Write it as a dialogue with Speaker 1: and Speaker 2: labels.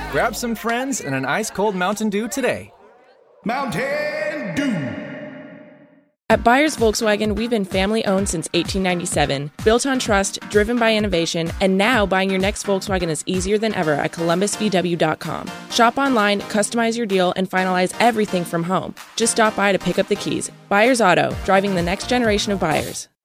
Speaker 1: Grab some friends and an ice-cold Mountain Dew today.
Speaker 2: Mountain Dew.
Speaker 3: At Byers Volkswagen, we've been family-owned since 1897, built on trust, driven by innovation, and now buying your next Volkswagen is easier than ever at columbusvw.com. Shop online, customize your deal, and finalize everything from home. Just stop by to pick up the keys. Byers Auto, driving the next generation of buyers.